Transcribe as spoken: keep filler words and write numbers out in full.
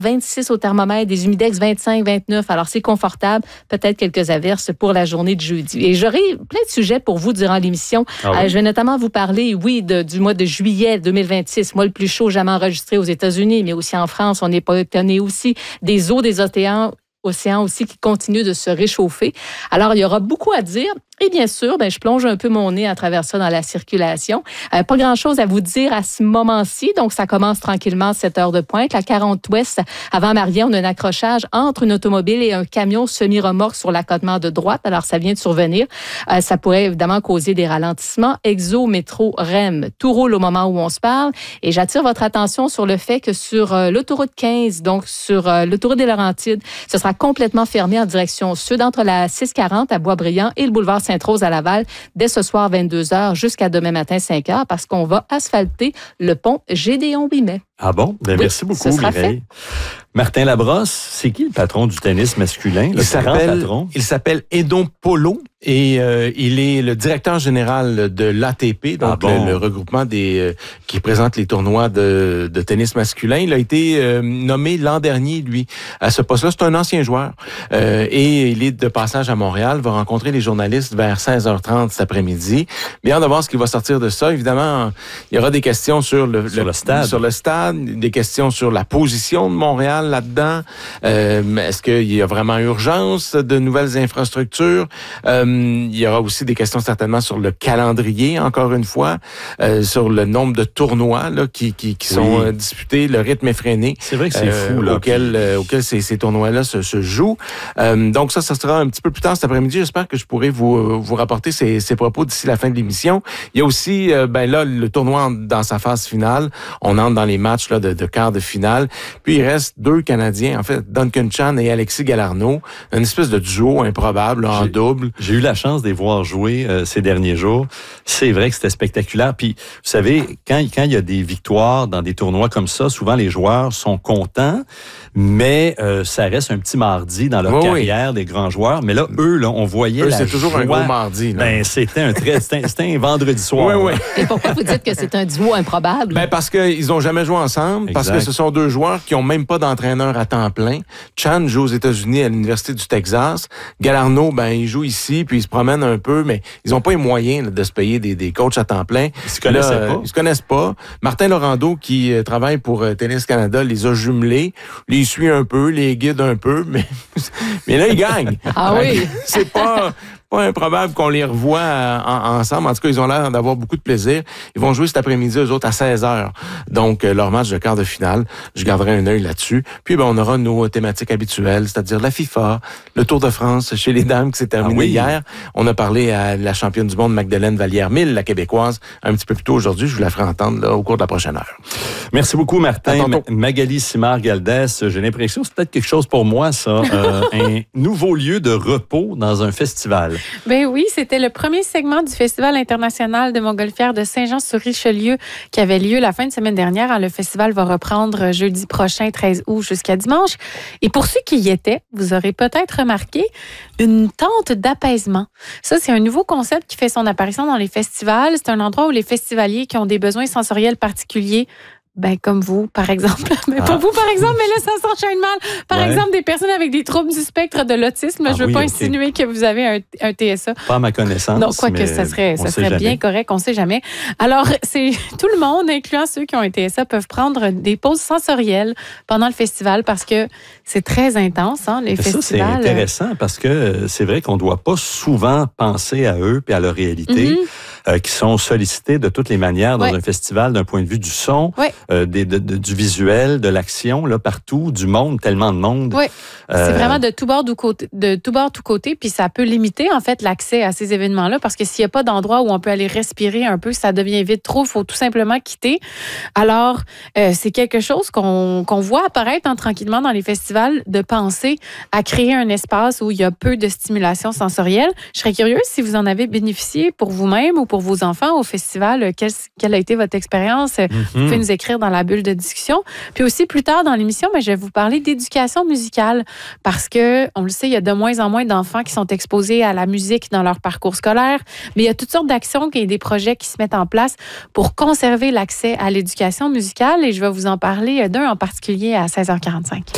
vingt-six au thermomètre, des humidex vingt-cinq, vingt-neuf. Alors, c'est confortable. Peut-être quelques averses pour la journée de jeudi. Et j'aurai plein de sujets pour vous durant l'émission. Ah oui? euh, je vais notamment vous parler, oui, de, du mois de juillet deux mille vingt-six, mois le plus chaud jamais enregistré aux États-Unis, mais aussi en France. On n'est pas étonné aussi des eaux des océans. Océan aussi qui continue de se réchauffer. Alors, il y aura beaucoup à dire. Et bien sûr, ben, je plonge un peu mon nez à travers ça dans la circulation. Euh, pas grand-chose à vous dire à ce moment-ci. Donc, ça commence tranquillement à sept heures de pointe. La quarante ouest, avant Marié, on a un accrochage entre une automobile et un camion semi-remorque sur l'accotement de droite. Alors, ça vient de survenir. Euh, ça pourrait évidemment causer des ralentissements. Exo, métro, R E M, tout roule au moment où on se parle. Et j'attire votre attention sur le fait que sur euh, l'autoroute quinze, donc sur euh, l'autoroute des Laurentides, ce sera complètement fermé en direction sud entre la six cent quarante à Boisbriand et le boulevard Sainte-Rose à Laval dès ce soir vingt-deux heures jusqu'à demain matin cinq heures parce qu'on va asphalter le pont Gédéon Ouimet. Ah bon? Ben, oui, merci beaucoup, Mireille. Fait. Martin Labrosse, c'est qui le patron du tennis masculin? Il s'appelle, il s'appelle Edon Polo et euh, il est le directeur général de l'A T P, donc ah bon? le, le regroupement des euh, qui présente les tournois de, de tennis masculin. Il a été euh, nommé l'an dernier, lui, à ce poste-là. C'est un ancien joueur euh, et il est de passage à Montréal, va rencontrer les journalistes vers seize heures trente cet après-midi. Bien de voir ce qui va sortir de ça. Évidemment, il y aura des questions sur le, sur le, le stade. Sur le stade. Des questions sur la position de Montréal là-dedans. Euh, est-ce qu'il y a vraiment urgence de nouvelles infrastructures? Euh, il y aura aussi des questions certainement sur le calendrier, encore une fois, euh, sur le nombre de tournois là, qui, qui, qui sont oui. euh, disputés, le rythme effréné. C'est vrai que c'est euh, fou. Là, auquel, puis... euh, auquel ces, ces tournois-là se, se jouent. Euh, donc ça, ça sera un petit peu plus tard cet après-midi. J'espère que je pourrai vous, vous rapporter ces, ces propos d'ici la fin de l'émission. Il y a aussi, euh, ben là, le tournoi dans sa phase finale. On entre dans les matchs là, de, de quart de finale. Puis il reste deux Canadiens, en fait, Duncan Chan et Alexis Galarneau. Une espèce de duo improbable là, en double. J'ai eu la chance de les voir jouer euh, ces derniers jours. C'est vrai que c'était spectaculaire. Puis, vous savez, quand, quand il y a des victoires dans des tournois comme ça, souvent les joueurs sont contents, mais euh, ça reste un petit mardi dans leur oh, carrière, oui. des grands joueurs. Mais là, eux, là, on voyait eux, la c'est toujours joie. un gros mardi. Là. Ben, c'était un très, c'était, c'était un vendredi soir. Oui, oui. Et pourquoi vous dites que c'est un duo improbable? Ben, parce qu'ils n'ont jamais joué ensemble, exact. Parce que ce sont deux joueurs qui n'ont même pas d'entraîneur à temps plein. Chan joue aux États-Unis à l'Université du Texas. Galarneau, ben, il joue ici, puis il se promène un peu, mais ils n'ont pas les moyens là, de se payer des, des coachs à temps plein. Ils se connaissaient là, pas. Ils se connaissent pas. Martin Laurando, qui euh, travaille pour euh, Tennis Canada, les a jumelés. Lui, il suit un peu, les guide un peu, mais, mais là, il gagne. Ah oui? C'est pas... pas improbable qu'on les revoie en, ensemble. En tout cas, ils ont l'air d'avoir beaucoup de plaisir. Ils vont jouer cet après-midi, eux autres, à seize heures. Donc, euh, leur match de quart de finale. Je garderai un œil là-dessus. Puis, ben, on aura nos thématiques habituelles, c'est-à-dire la FIFA, le Tour de France chez les dames qui s'est terminé ah oui. hier. On a parlé à la championne du monde, Magdeleine Vallière-Mille, la Québécoise, un petit peu plus tôt aujourd'hui. Je vous la ferai entendre là, au cours de la prochaine heure. Merci beaucoup, Martin. Ma- Magali Simard-Galdès, j'ai l'impression que c'est peut-être quelque chose pour moi, ça. Euh, un nouveau lieu de repos dans un festival. Ben oui, c'était le premier segment du Festival international de montgolfière de Saint-Jean-sur-Richelieu qui avait lieu la fin de semaine dernière. Le festival va reprendre jeudi prochain, treize août, jusqu'à dimanche. Et pour ceux qui y étaient, vous aurez peut-être remarqué une tente d'apaisement. Ça, c'est un nouveau concept qui fait son apparition dans les festivals. C'est un endroit où les festivaliers qui ont des besoins sensoriels particuliers, ben comme vous, par exemple. Mais ah. pas vous, par exemple, mais là, ça s'enchaîne mal. Par ouais. exemple, des personnes avec des troubles du spectre de l'autisme. Ah, je ne veux oui, pas okay. insinuer que vous avez un, un T S A. Pas à ma connaissance. Non, quoique ça serait, ça serait bien correct, on ne sait jamais. Alors, c'est tout le monde, incluant ceux qui ont un T S A, peuvent prendre des pauses sensorielles pendant le festival parce que c'est très intense, hein, les ça, festivals. C'est intéressant parce que c'est vrai qu'on ne doit pas souvent penser à eux et à leur réalité. Mm-hmm. Euh, qui sont sollicités de toutes les manières dans ouais. un festival d'un point de vue du son, ouais. euh, des, de, de, du visuel, de l'action, là, partout, du monde, tellement de monde. Oui, euh... c'est vraiment de tout bord, tout côté, de tout bord, tout côté, puis ça peut limiter, en fait, l'accès à ces événements-là, parce que s'il n'y a pas d'endroit où on peut aller respirer un peu, ça devient vite trop, il faut tout simplement quitter. Alors, euh, c'est quelque chose qu'on, qu'on voit apparaître hein, tranquillement dans les festivals, de penser à créer un espace où il y a peu de stimulation sensorielle. Je serais curieuse si vous en avez bénéficié pour vous-même ou pour vos enfants au festival. Quelle, quelle a été votre expérience? Mm-hmm. Vous pouvez nous écrire dans la bulle de discussion. Puis aussi, plus tard dans l'émission, mais je vais vous parler d'éducation musicale parce que, on le sait, il y a de moins en moins d'enfants qui sont exposés à la musique dans leur parcours scolaire, mais il y a toutes sortes d'actions et des projets qui se mettent en place pour conserver l'accès à l'éducation musicale et je vais vous en parler d'un en particulier à seize heures quarante-cinq.